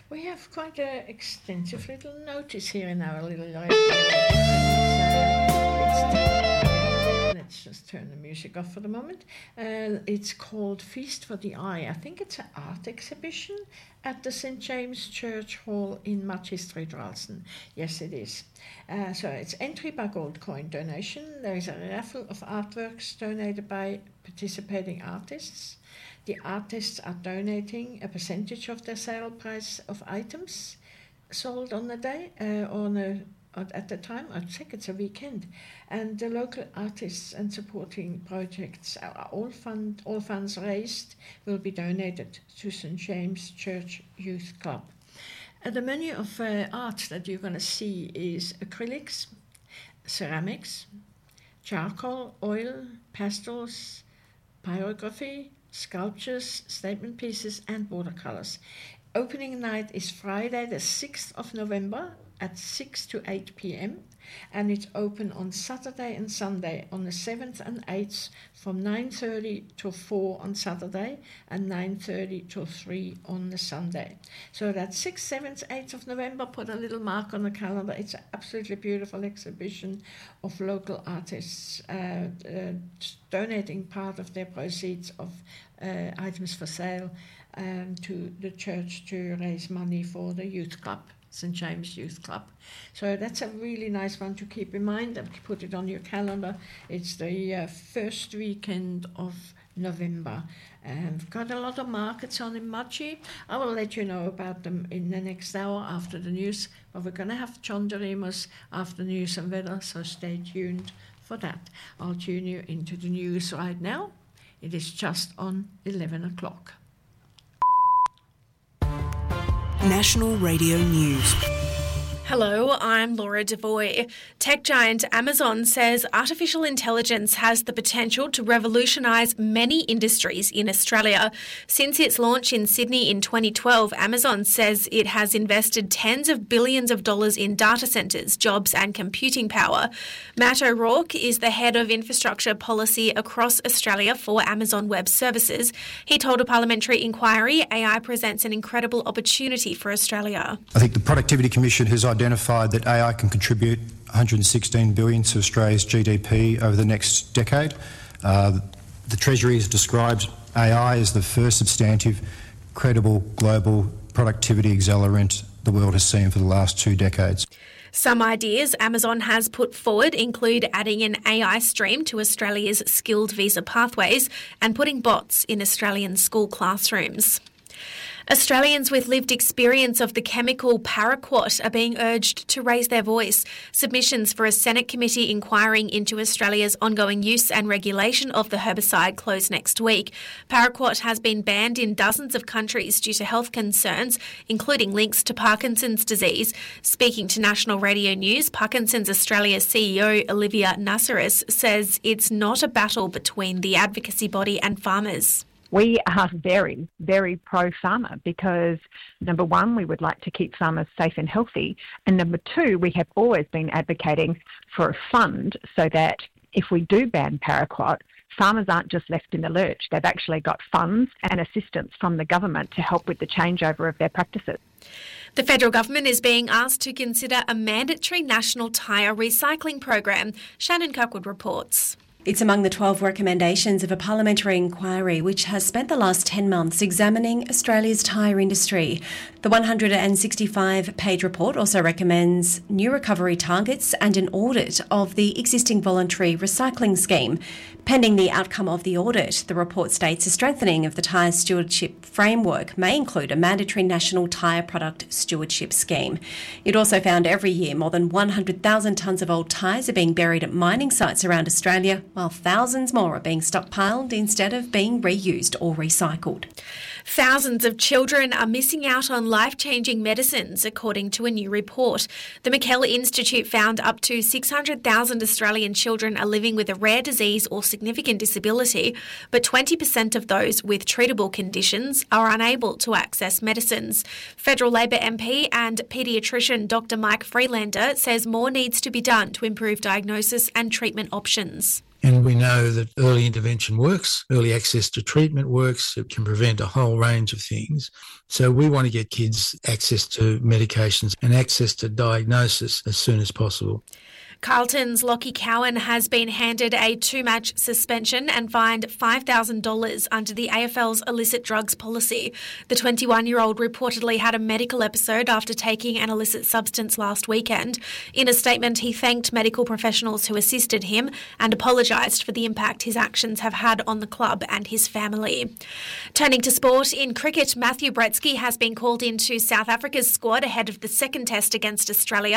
We have quite an extensive little notice here in our little library. Let's just turn the music off for the moment. It's called Feast for the Eye. I think it's an art exhibition at the St. James Church Hall in Matchie Street, Ralston. Yes, it is. So it's entry by gold coin donation. There is a raffle of artworks donated by participating artists. The artists are donating a percentage of their sale price of items sold on the day, at the time. I think it's a weekend. And the local artists and supporting projects, all funds raised will be donated to St. James Church Youth Club. The menu of art that you're going to see is acrylics, ceramics, charcoal, oil, pastels, pyrography, sculptures, statement pieces, and watercolors. Opening night is Friday, the 6th of November at 6 to 8 p.m. and it's open on Saturday and Sunday on the 7th and 8th from 9:30 to 4 on Saturday and 9:30 to 3 on the Sunday. So that's 6th, 7th, 8th of November. Put a little mark on the calendar. It's an absolutely beautiful exhibition of local artists donating part of their proceeds of items for sale to the church to raise money for the youth club, St. James Youth Club. So that's a really nice one to keep in mind and put it on your calendar. It's the first weekend of November. We've got a lot of markets on in Matchie. I will let you know about them in the next hour after the news, but we're going to have John Doremus after news and weather, so stay tuned for that. I'll tune you into the news right now. It is just on 11 o'clock. National Radio News. Hello, I'm Laura Devoy. Tech giant Amazon says artificial intelligence has the potential to revolutionise many industries in Australia. Since its launch in Sydney in 2012, Amazon says it has invested tens of billions of dollars in data centres, jobs and computing power. Matt O'Rourke is the head of infrastructure policy across Australia for Amazon Web Services. He told a parliamentary inquiry AI presents an incredible opportunity for Australia. I think the Productivity Commission has identified that AI can contribute $116 billion to Australia's GDP over the next decade. The Treasury has described AI as the first substantive, credible global productivity accelerant the world has seen for the last 2 decades. Some ideas Amazon has put forward include adding an AI stream to Australia's skilled visa pathways and putting bots in Australian school classrooms. Australians with lived experience of the chemical paraquat are being urged to raise their voice. Submissions for a Senate committee inquiring into Australia's ongoing use and regulation of the herbicide close next week. Paraquat has been banned in dozens of countries due to health concerns, including links to Parkinson's disease. Speaking to National Radio News, Parkinson's Australia CEO Olivia Nassaris says it's not a battle between the advocacy body and farmers. We are very, very pro-farmer because, number one, we would like to keep farmers safe and healthy. And number two, we have always been advocating for a fund so that if we do ban paraquat, farmers aren't just left in the lurch. They've actually got funds and assistance from the government to help with the changeover of their practices. The federal government is being asked to consider a mandatory national tyre recycling program. Shannon Kirkwood reports. It's among the 12 recommendations of a parliamentary inquiry which has spent the last 10 months examining Australia's tyre industry. The 165-page report also recommends new recovery targets and an audit of the existing voluntary recycling scheme. Pending the outcome of the audit, the report states a strengthening of the tyre stewardship framework may include a mandatory national tyre product stewardship scheme. It also found every year more than 100,000 tonnes of old tyres are being buried at mining sites around Australia, while thousands more are being stockpiled instead of being reused or recycled. Thousands of children are missing out on life-changing medicines, according to a new report. The McKellar Institute found up to 600,000 Australian children are living with a rare disease or significant disability, but 20% of those with treatable conditions are unable to access medicines. Federal Labor MP and paediatrician Dr. Mike Freelander says more needs to be done to improve diagnosis and treatment options. And we know that early intervention works, early access to treatment works, it can prevent a whole range of things. So we want to get kids access to medications and access to diagnosis as soon as possible. Carlton's Lockie Cowan has been handed a 2-match suspension and fined $5,000 under the AFL's illicit drugs policy. The 21-year-old reportedly had a medical episode after taking an illicit substance last weekend. In a statement, he thanked medical professionals who assisted him and apologised for the impact his actions have had on the club and his family. Turning to sport, in cricket, Matthew Bretsky has been called into South Africa's squad ahead of the second test against Australia.